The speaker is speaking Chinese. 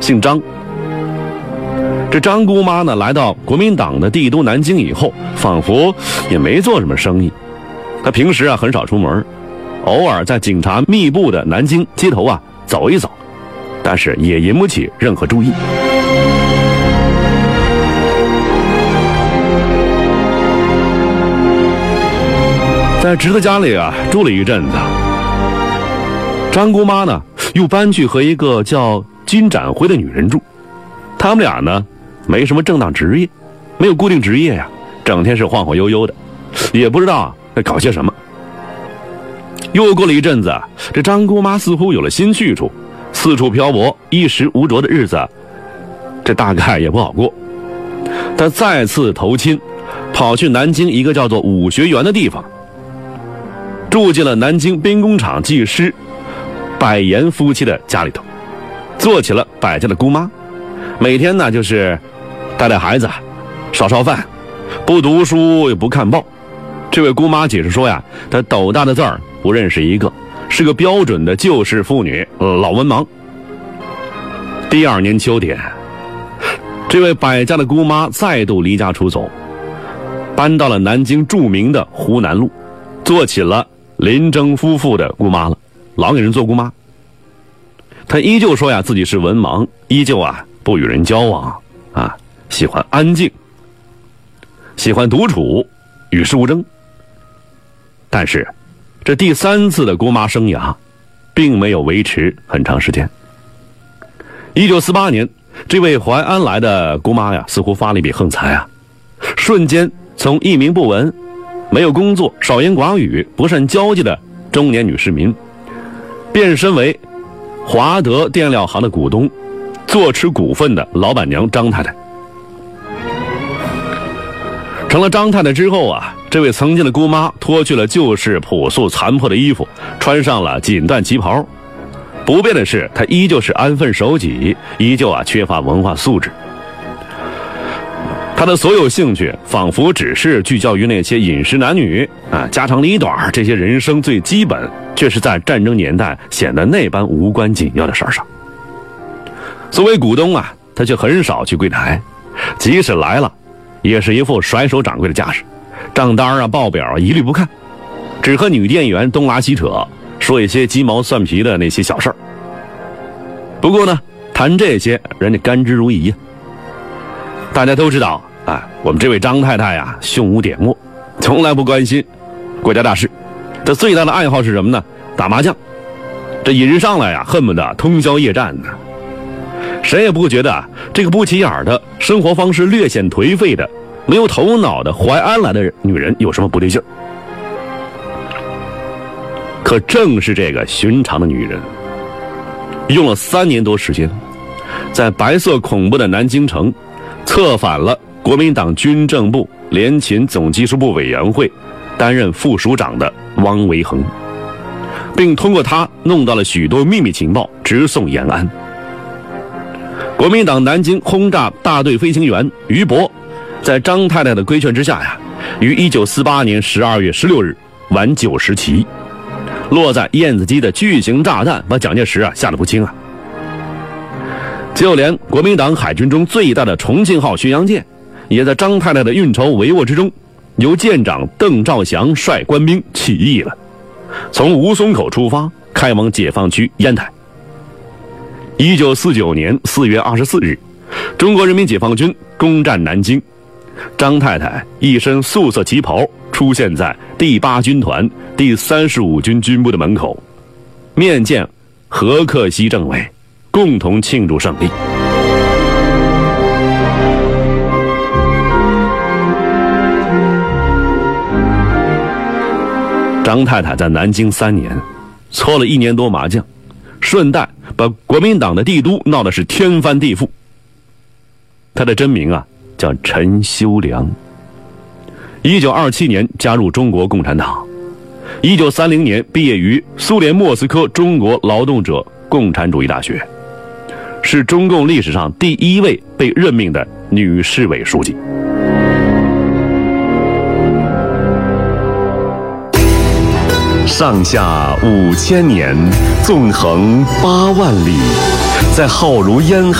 姓张。这张姑妈呢，来到国民党的帝都南京以后，仿佛也没做什么生意。她平时很少出门，偶尔在警察密布的南京街头走一走，但是也引不起任何注意。在侄子家里住了一阵子，张姑妈呢又搬去和一个叫金展辉的女人住。他们俩呢没什么正当职业，没有固定职业整天是晃晃悠悠的，也不知道在搞些什么。又过了一阵子，这张姑妈似乎有了新去处，四处漂泊，衣食无着的日子这大概也不好过。她再次投亲，跑去南京一个叫做武学园的地方，住进了南京兵工厂技师柏岩夫妻的家里头，做起了柏家的姑妈。每天呢就是带孩子，烧饭，不读书也不看报。这位姑妈解释说她斗大的字儿不认识一个，是个标准的旧式妇女，老文盲。第二年秋天，这位柏家的姑妈再度离家出走，搬到了南京著名的湖南路，做起了林征夫妇的姑妈了，老给人做姑妈。她依旧说自己是文盲，依旧不与人交往喜欢安静，喜欢独处，与世无争。但是这第三次的姑妈生涯并没有维持很长时间。1948年，这位淮安来的姑妈似乎发了一笔横财瞬间从一名不闻、没有工作、少言寡语、不善交际的中年女市民，变身为华德电料行的股东，坐持股份的老板娘张太太。成了张太太之后这位曾经的姑妈脱去了旧式朴素残破的衣服，穿上了锦缎旗袍。不变的是，她依旧是安分守己，依旧缺乏文化素质。她的所有兴趣仿佛只是聚焦于那些饮食男女家长里短，这些人生最基本却是在战争年代显得那般无关紧要的事上。作为股东她却很少去柜台，即使来了也是一副甩手掌柜的架势，账单报表一律不看，只和女店员东拉西扯，说一些鸡毛蒜皮的那些小事儿。不过呢，谈这些人家甘之如饴大家都知道我们这位张太太胸无点墨，从来不关心国家大事。她最大的爱好是什么呢？打麻将。这瘾上来恨不得通宵夜战呢。谁也不觉得这个不起眼的生活方式略显颓废的没有头脑的淮安来的女人有什么不对劲儿。可正是这个寻常的女人，用了3年多时间，在白色恐怖的南京城策反了国民党军政部联勤总技术部委员会担任副署长的汪维恒，并通过他弄到了许多秘密情报，直送延安。国民党南京轰炸大队飞行员于伯，在张太太的规劝之下于1948年12月16日晚9时起，落在燕子矶的巨型炸弹把蒋介石吓得不轻就连国民党海军中最大的重庆号巡洋舰，也在张太太的运筹帷幄之中，由舰长邓兆祥率官兵起义了，从吴淞口出发，开往解放区烟台。1949年4月24日，中国人民解放军攻占南京，张太太一身素色旗袍出现在第8军团第35军军部的门口，面见何克西政委，共同庆祝胜利。张太太在南京3年，搓了1年多麻将，顺带把国民党的帝都闹得是天翻地覆。他的真名叫陈修良。1927年加入中国共产党，1930年毕业于苏联莫斯科中国劳动者共产主义大学，是中共历史上第1位被任命的女市委书记。 上下5000年，纵横8万里，在浩如烟海